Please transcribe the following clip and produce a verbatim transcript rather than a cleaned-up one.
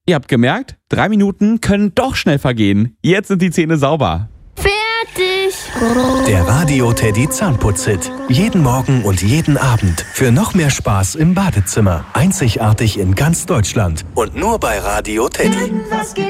Ihr habt gemerkt, drei Minuten können doch schnell vergehen. Jetzt sind die Zähne sauber. Fertig. Der Radio Teddy Zahnputz-Hit. Jeden Morgen und jeden Abend. Für noch mehr Spaß im Badezimmer. Einzigartig in ganz Deutschland. Und nur bei Radio Teddy. Was geht